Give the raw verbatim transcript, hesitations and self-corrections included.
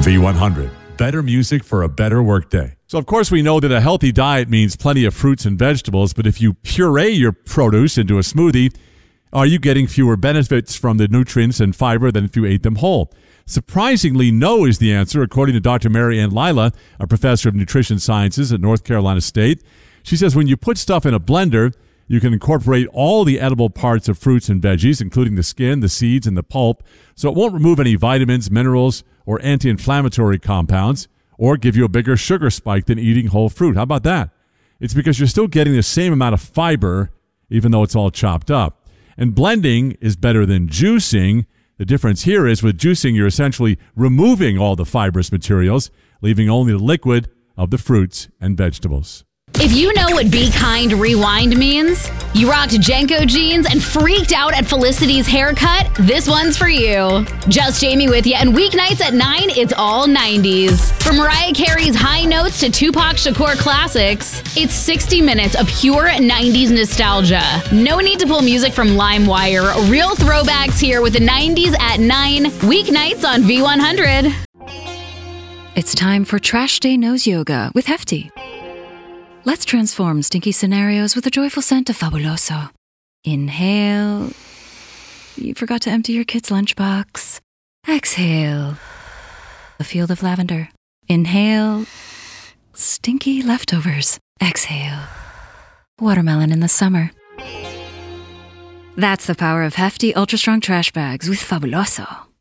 V one hundred. Better music for a better workday. So, of course, we know that a healthy diet means plenty of fruits and vegetables, but if you puree your produce into a smoothie, are you getting fewer benefits from the nutrients and fiber than if you ate them whole? Surprisingly, no is the answer, according to Doctor Mary Ann Lila, a professor of nutrition sciences at North Carolina State. She says when you put stuff in a blender, you can incorporate all the edible parts of fruits and veggies, including the skin, the seeds, and the pulp, so it won't remove any vitamins, minerals, or anti-inflammatory compounds, or give you a bigger sugar spike than eating whole fruit. How about that? It's because you're still getting the same amount of fiber, even though it's all chopped up. And blending is better than juicing. The difference here is with juicing, you're essentially removing all the fibrous materials, leaving only the liquid of the fruits and vegetables. If you know what Be Kind Rewind means, you rocked Jenko jeans and freaked out at Felicity's haircut, this one's for you. Just Jamie with you, and weeknights at nine, it's all nineties. From Mariah Carey's high notes to Tupac Shakur classics, it's sixty minutes of pure nineties nostalgia. No need to pull music from LimeWire. Real throwbacks here with the nineties at nine, weeknights on V one hundred. It's time for Trash Day Nose Yoga with Hefty. Let's transform stinky scenarios with a joyful scent of Fabuloso. Inhale. You forgot to empty your kid's lunchbox. Exhale. A field of lavender. Inhale. Stinky leftovers. Exhale. Watermelon in the summer. That's the power of Hefty Ultra Strong Trash Bags with Fabuloso.